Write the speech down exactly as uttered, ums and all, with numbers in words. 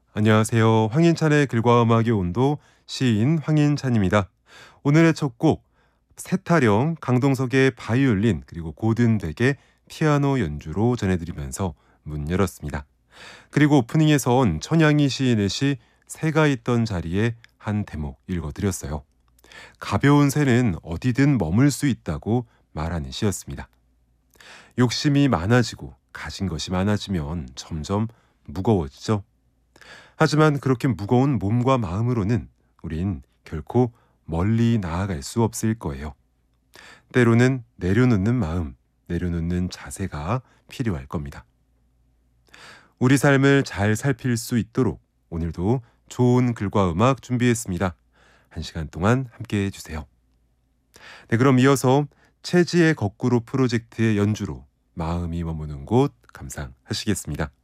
안녕하세요. 황인찬의 글과 음악의 온도 시인 황인찬입니다. 오늘의 첫 곡 세타령 강동석의 바이올린 그리고 고든백의 피아노 연주로 전해드리면서 문 열었습니다. 그리고 오프닝에선 천양희 시인의 시 새가 있던 자리에 한 대목 읽어드렸어요. 가벼운 새는 어디든 머물 수 있다고 말하는 시였습니다. 욕심이 많아지고 가진 것이 많아지면 점점 무거워지죠. 하지만 그렇게 무거운 몸과 마음으로는 우린 결코 멀리 나아갈 수 없을 거예요. 때로는 내려놓는 마음, 내려놓는 자세가 필요할 겁니다. 우리 삶을 잘 살필 수 있도록 오늘도 좋은 글과 음악 준비했습니다. 한 시간 동안 함께 해주세요. 네, 그럼 이어서 채지의 거꾸로 프로젝트의 연주로 마음이 머무는 곳 감상하시겠습니다.